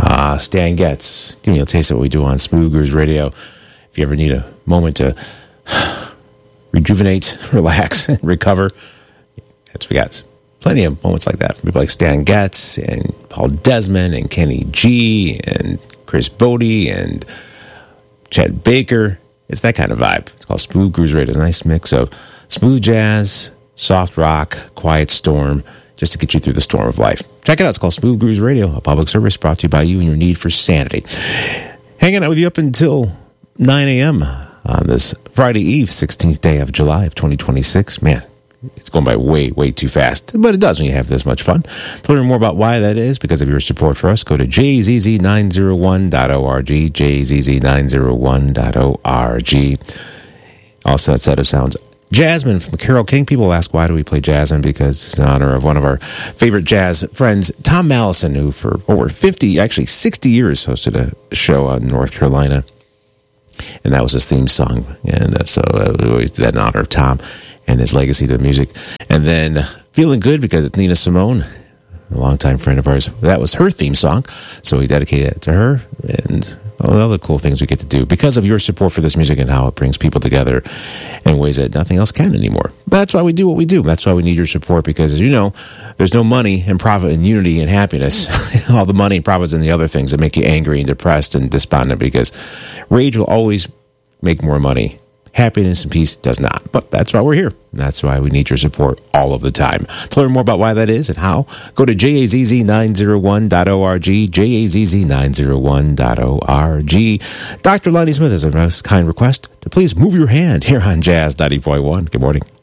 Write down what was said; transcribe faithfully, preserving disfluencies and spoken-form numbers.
Uh, Stan Getz, giving you a taste of what we do on Smooth Grooves Radio. If you ever need a moment to rejuvenate, relax, and recover, that's what we got. Plenty of moments like that from people like Stan Getz and Paul Desmond and Kenny G and Chris Bodie and Chet Baker. It's that kind of vibe. It's called Smooth Grooves Radio. It's a nice mix of smooth jazz, soft rock, quiet storm, just to get you through the storm of life. Check it out. It's called Smooth Grooves Radio, a public service brought to you by you and your need for sanity. Hanging out with you up until nine a.m. on this Friday Eve, sixteenth day of July of twenty twenty-six. Man, it's going by way, way too fast. But it does when you have this much fun. To learn more about why that is, because of your support for us, go to j z z nine oh one dot org, j z z nine oh one dot org. Also, that set of sounds, Jasmine from Carole King. People ask, why do we play Jasmine? Because it's in honor of one of our favorite jazz friends, Tom Mallison, who for over fifty, actually sixty years hosted a show out in North Carolina. And that was his theme song. And uh, so uh, we always did that in honor of Tom and his legacy to music. And then Feeling Good, because it's Nina Simone, a longtime friend of ours. That was her theme song. So we dedicated it to her and all the other cool things we get to do because of your support for this music and how it brings people together in ways that nothing else can anymore. But that's why we do what we do. That's why we need your support, because as you know, there's no money and profit and unity and happiness. All the money and profits and the other things that make you angry and depressed and despondent, because rage will always make more money. Happiness and peace does not. But that's why we're here. And that's why we need your support all of the time. To learn more about why that is and how, go to j a z z nine oh one dot org, j a z z nine oh one dot org. Doctor Lonnie Smith has a most kind request to please move your hand here on Jazz ninety point one. Good morning.